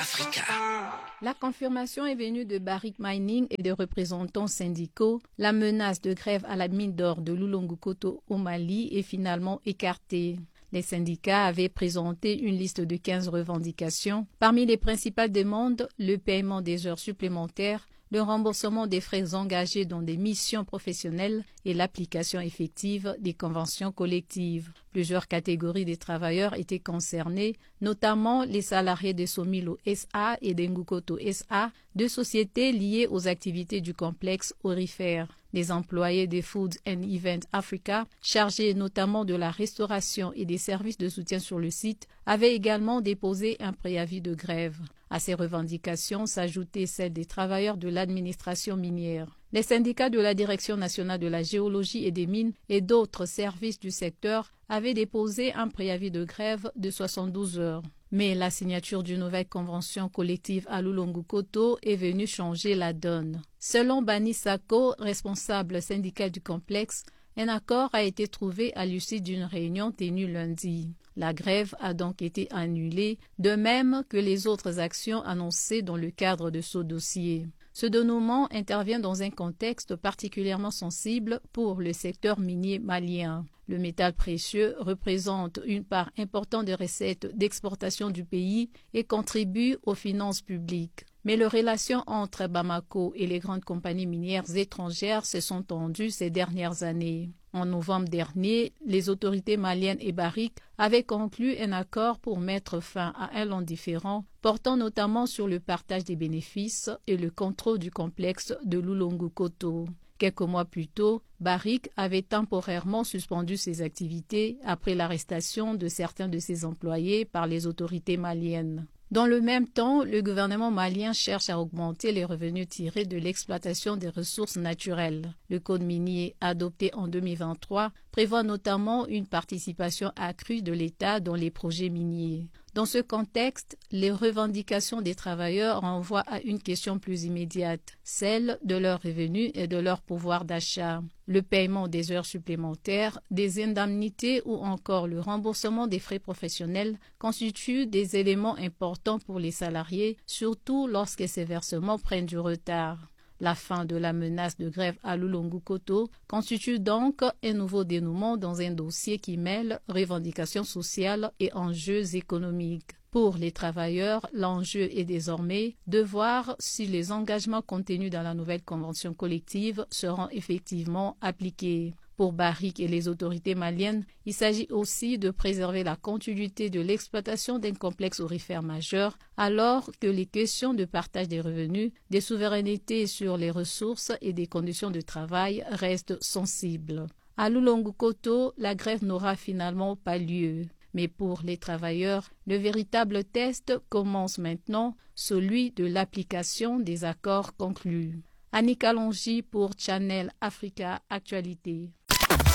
Africa. La confirmation est venue de Barrick Mining et de représentants syndicaux. La menace de grève à la mine d'or de Loulo-Ngoukouto au Mali est finalement écartée. Les syndicats avaient présenté une liste de 15 revendications. Parmi les principales demandes, le paiement des heures supplémentaires, le remboursement des frais engagés dans des missions professionnelles et l'application effective des conventions collectives. Plusieurs catégories de travailleurs étaient concernées, notamment les salariés de Somilo SA et d'Ngoukouto SA, deux sociétés liées aux activités du complexe aurifère. Les employés de Food and Event Africa, chargés notamment de la restauration et des services de soutien sur le site, avaient également déposé un préavis de grève. À ces revendications s'ajoutaient celles des travailleurs de l'administration minière. Les syndicats de la Direction nationale de la géologie et des mines et d'autres services du secteur avaient déposé un préavis de grève de 72 heures. Mais la signature d'une nouvelle convention collective à Loulo-Ngoukouto est venue changer la donne. Selon Bani Sako, responsable syndical du complexe, un accord a été trouvé à l'issue d'une réunion tenue lundi. La grève a donc été annulée, de même que les autres actions annoncées dans le cadre de ce dossier. Ce dénouement intervient dans un contexte particulièrement sensible pour le secteur minier malien. Le métal précieux représente une part importante des recettes d'exportation du pays et contribue aux finances publiques. Mais les relations entre Bamako et les grandes compagnies minières étrangères se sont tendues ces dernières années. En novembre dernier, les autorités maliennes et Barrick avaient conclu un accord pour mettre fin à un long différend portant notamment sur le partage des bénéfices et le contrôle du complexe de Loulo-Ngoukouto. Quelques mois plus tôt, Barrick avait temporairement suspendu ses activités après l'arrestation de certains de ses employés par les autorités maliennes. Dans le même temps, le gouvernement malien cherche à augmenter les revenus tirés de l'exploitation des ressources naturelles. Le code minier adopté en 2023 prévoit notamment une participation accrue de l'État dans les projets miniers. Dans ce contexte, les revendications des travailleurs renvoient à une question plus immédiate, celle de leurs revenus et de leur pouvoir d'achat. Le paiement des heures supplémentaires, des indemnités ou encore le remboursement des frais professionnels constituent des éléments importants pour les salariés, surtout lorsque ces versements prennent du retard. La fin de la menace de grève à Loulo-Ngoukouto constitue donc un nouveau dénouement dans un dossier qui mêle revendications sociales et enjeux économiques. Pour les travailleurs, l'enjeu est désormais de voir si les engagements contenus dans la nouvelle convention collective seront effectivement appliqués. Pour Barrick et les autorités maliennes, il s'agit aussi de préserver la continuité de l'exploitation d'un complexe aurifère majeur, alors que les questions de partage des revenus, des souverainetés sur les ressources et des conditions de travail restent sensibles. À Loulo-Ngoukouto, la grève n'aura finalement pas lieu. Mais pour les travailleurs, le véritable test commence maintenant, celui de l'application des accords conclus. Annika Longi pour Channel Africa Actualité.